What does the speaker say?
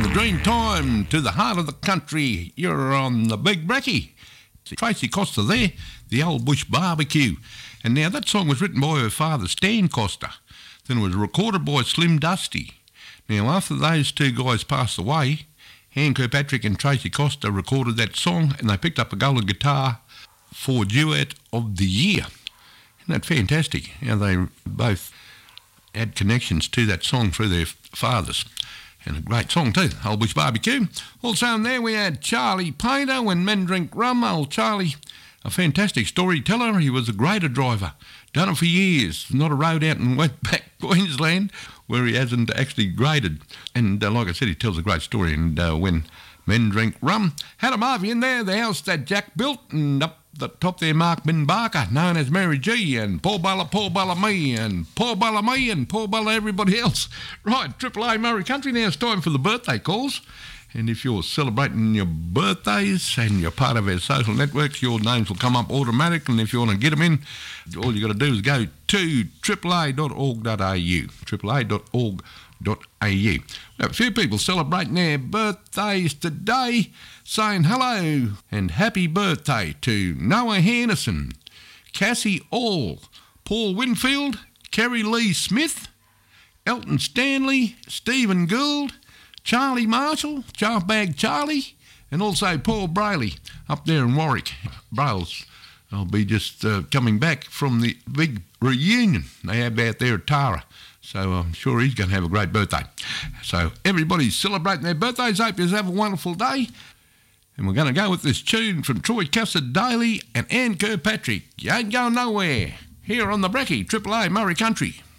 Dream time to the heart of the country. You're on the Big Brekkie. Tracy Costa there, the old bush barbecue. And now that song was written by her father, Stan Costa. Then it was recorded by Slim Dusty. Now after those two guys passed away, Anne Kirkpatrick and Tracy Costa recorded that song and they picked up a golden guitar for Duet of the Year. Isn't that fantastic? How they both had connections to that song through their fathers. And a great song too, Old Bush Barbecue. Also in there we had Charlie Painter, When Men Drink Rum. Old Charlie, a fantastic storyteller. He was a grader driver. Done it for years. Not a road out in Westpac, Queensland, where he hasn't actually graded. And like I said, he tells a great story. And When Men Drink Rum. Had a Marvy in there, the house that Jack built, and up the top there, Mark Bin Barker, known as Mary G, and Paul Bella me, and Paul Bella me, and Paul Bella everybody else. Right, Triple A Murray Country, now it's time for the birthday calls. And if you're celebrating your birthdays and you're part of our social networks, your names will come up automatically. And if you want to get them in, all you got to do is go to AAA.org.au, AAA.org.au. We have a few people celebrating their birthdays today, saying hello and happy birthday to Noah Henderson, Cassie All, Paul Winfield, Kerry Lee Smith, Elton Stanley, Stephen Gould, Charlie Marshall, Bag Charlie, and also Paul Brayley up there in Warwick. Brails will be just coming back from the big reunion they have out there at Tara. So I'm sure he's going to have a great birthday. So everybody's celebrating their birthdays. Hope you have a wonderful day. And we're going to go with this tune from Troy Cassar-Daley and Anne Kirkpatrick. You ain't going nowhere. Here on the Brekkie, Triple A Murray Country.